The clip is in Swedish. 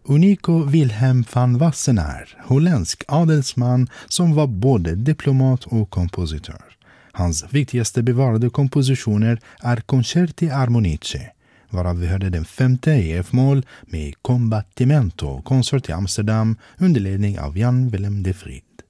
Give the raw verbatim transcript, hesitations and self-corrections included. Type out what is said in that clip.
Unico Wilhelm van Wassenaar, holländsk adelsman som var både diplomat och kompositör. Hans viktigaste bevarade kompositioner är Concerti Armonici, varav vi hörde den femte i F-moll med Combattimento, konsert i Amsterdam under ledning av Jan Willem de Vriend.